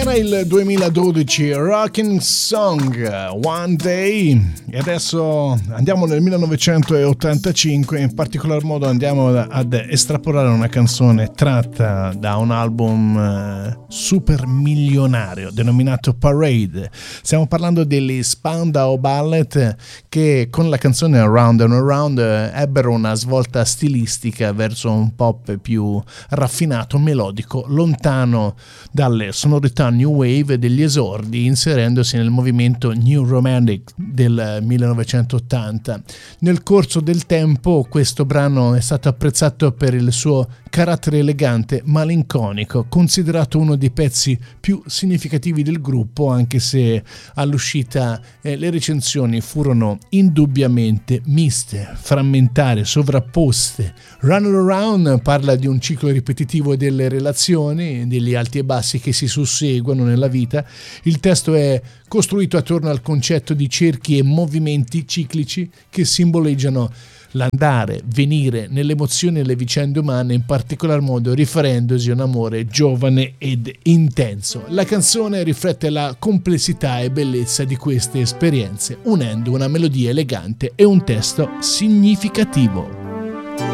Era il 2012, Rocking Song, One Day, e adesso andiamo nel 1985, in particolar modo andiamo ad estrapolare una canzone tratta da un album super milionario denominato Parade. Stiamo parlando degli Spandau Ballet, che con la canzone Around and Around ebbero una svolta stilistica verso un pop più raffinato, melodico, lontano dalle sonorità New Wave degli esordi, inserendosi nel movimento New Romantic del 1980. Nel corso del tempo questo brano è stato apprezzato per il suo carattere elegante, malinconico, considerato uno dei pezzi più significativi del gruppo, anche se all'uscita le recensioni furono indubbiamente miste, frammentarie, sovrapposte. Run Around parla di un ciclo ripetitivo delle relazioni, degli alti e bassi che si susseguono nella vita. Il testo è costruito attorno al concetto di cerchi e movimenti ciclici che simboleggiano l'andare, venire nelle emozioni e le vicende umane, in particolar modo riferendosi a un amore giovane ed intenso. La canzone riflette la complessità e bellezza di queste esperienze, unendo una melodia elegante e un testo significativo.